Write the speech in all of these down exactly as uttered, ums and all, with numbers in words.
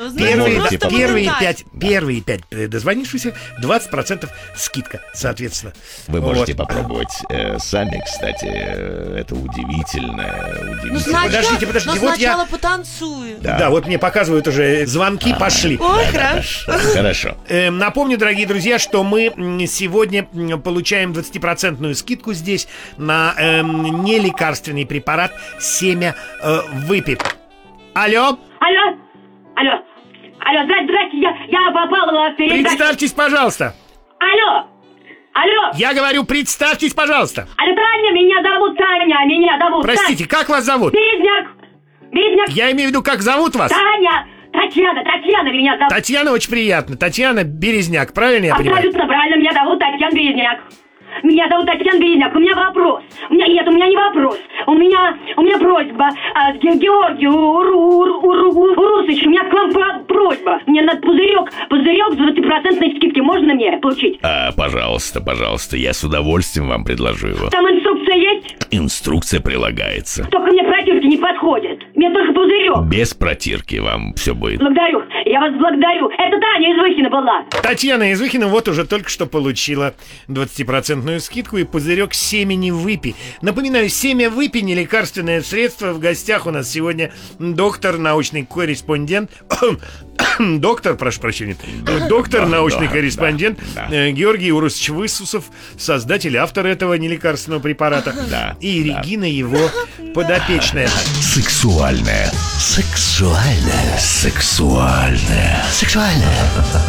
Первые, можете да, первые, попробовать. пять, первые пять дозвонившихся, двадцать процентов скидка, соответственно. Вы можете Вот. попробовать э, сами, кстати. э, Это удивительно. Ну, удивительно. сначала, Подождите, подождите, но вот я- сначала потанцую. Да. Да. вот мне показывают уже звонки, пошли. Ой, хорошо. Хорошо. Э, Напомню, дорогие друзья, что мы м, сегодня м, получаем двадцатипроцентную скидку здесь на эм, нелекарственный препарат «Семя э, выпи». Алло, Алло, алло, алло, здрасте, здрасте, я, я попала в передачу. представьтесь, пожалуйста. Алло, алло, Я говорю, представьтесь, пожалуйста. алло, Таня, меня зовут Таня, меня зовут Простите, как вас зовут? Таня. Березняк, Березняк, Я имею в виду, как зовут вас? Таня, Татьяна, Татьяна меня зовут. Татьяна, очень приятно. Татьяна Березняк, правильно я понимаю? Абсолютно правильно, меня зовут Татьяна Березняк. Меня зовут Татьяна Березняк, у меня вопрос. У меня нет, у меня не вопрос. У меня, у меня просьба. А, Ге- Георгию Уру- Уру- Уру- Урусовичу, у меня к вам про- просьба. Мне надо пузырек, пузырек с двадцатипроцентной скидки можно мне получить? А, пожалуйста, пожалуйста, я с удовольствием вам предложу его. Там инструкция есть? Инструкция прилагается. Только мне протирки не подходят. Мне только пузырек. Без протирки вам все будет. Благодарю, я вас благодарю. Это Таня из Выхина была. Татьяна Извыхина вот уже только что получила двадцатипроцентную скидку и пузырек семени выпи. Напоминаю, семя выпи — не лекарственное средство. В гостях у нас сегодня доктор, научный корреспондент, доктор, прошу прощения, доктор, Да, научный да, корреспондент да, да. э, Георгий Урусович Высусов, создатель, автор этого нелекарственного препарата, Да, и да. Регина его подопечная. Сексуальная. Сексуальная. Сексуальная. Сексуальная.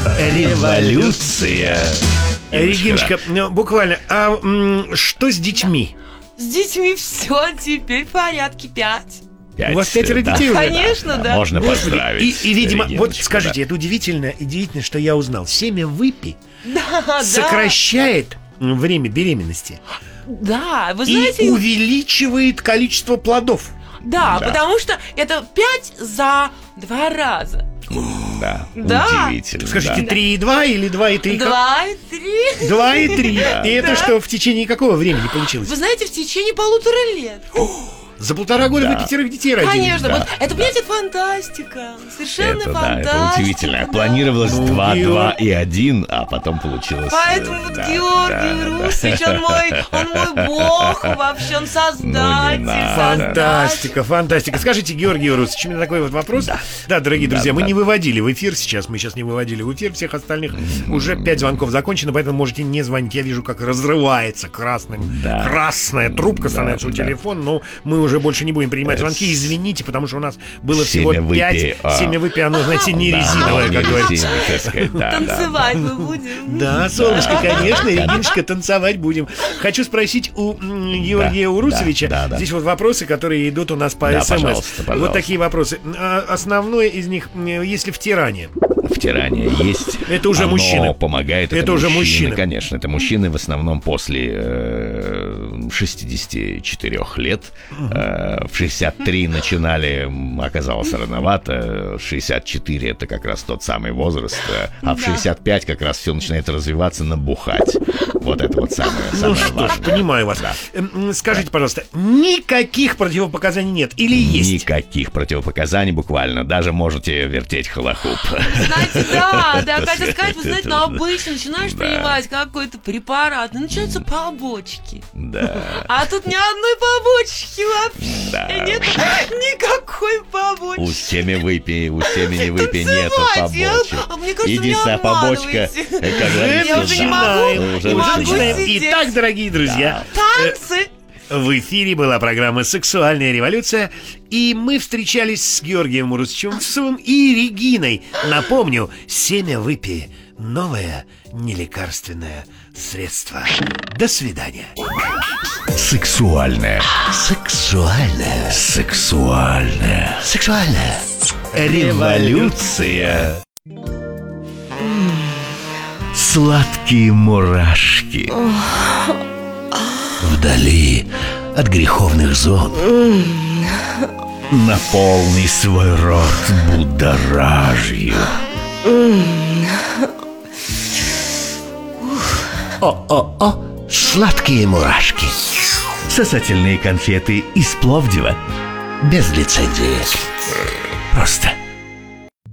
Революция. Региночка, ну, буквально, а м, что с детьми? С детьми все, теперь в порядке, пять. Пять, У вас пятеро да. детей уже? Конечно, да. Можно Господи, поздравить. И, и, видимо, вот Региночку, скажите, да. это удивительно, удивительно, что я узнал. Семя выпи Да, сокращает время беременности да. Да, вы и знаете, увеличивает количество плодов. да, Да. потому что это пять за два раза. Да, Да. удивительно. Скажите, да. три и два или два и три? Два и три. Два и три. И это Да. что, в течение какого времени получилось? Вы знаете, в течение полутора лет. За полтора года Да. вы пятерых детей родили? Конечно, да, вот это, понимаете, это фантастика. Совершенно Это, да, фантастика. это удивительно. да. Планировалось Ну, два, Георг- два и один, а потом получилось... э, Поэтому вот да, Георгий да, да. Русович, он мой, он мой бог вообще, он создатель. Ну, не надо. Фантастика, фантастика. Скажите, Георгий Урусович, у меня такой вот вопрос. Да, дорогие друзья, Да, мы да. не выводили в эфир сейчас, мы сейчас не выводили в эфир всех остальных. Уже пять звонков закончено, поэтому можете не звонить. Я вижу, как разрывается красным. Да. Красная трубка Да, становится у да. телефона, но мы уже больше не будем принимать Э, звонки. с- Извините, потому что у нас было Семя всего выпи, пять. а. Семя выпи, оно, знаете, не Да, резиновое, не как говорится. резиновое, так сказать, да, да, Танцевать мы будем. Да, солнышко, конечно, Региночка, танцевать будем. Хочу спросить у м, Георгия Да, Урусовича. да, да, да. Здесь вот вопросы, которые идут у нас по Да, СМС. пожалуйста, Вот пожалуйста. такие вопросы. А, Основное из них, м, если втирание. Втирание есть. Это уже Оно мужчины. помогает. Это уже мужчины. Конечно, это мужчины в основном после э, шестидесяти четырёх лет. Э, в шестьдесят три начинали, м, оказалось рановато. шестьдесят четыре это как раз тот самый возраст. э, А в Да. шестьдесят пять как раз все начинает развиваться, набухать. Вот это вот самое, Ну самое что ж, важное. понимаю вас. Эм, м, Скажите, пожалуйста, никаких противопоказаний нет или есть? Никаких противопоказаний буквально. Даже можете вертеть хулахуп. Знаете, да, да, Катя сказать, вы знаете, Это- ну обычно начинаешь Да. принимать какой-то препарат, и начинаются побочки. Да. А тут ни одной побочки вообще Да. нет, никакой У побочки. семя выпи, у семени выпи нету Танцевать, я- побочек. а мне кажется, Единственная меня побочка, обманываете. э, как говорится, Я уже не да, могу, уже не могу начинаем. сидеть. Итак, дорогие друзья, Танцы. в эфире была программа «Сексуальная революция», и мы встречались с Георгием Урусовичем и Региной. Напомню, семя выпи – новое нелекарственное средство. До свидания. Сексуальная. Сексуальная. Сексуальная. Сексуальная. Революция. Сладкие мурашки. Вдали от греховных зон. Наполни свой рот будоражью. О-о-о, сладкие мурашки. Сосательные конфеты из Пловдива. Без лицензии. Просто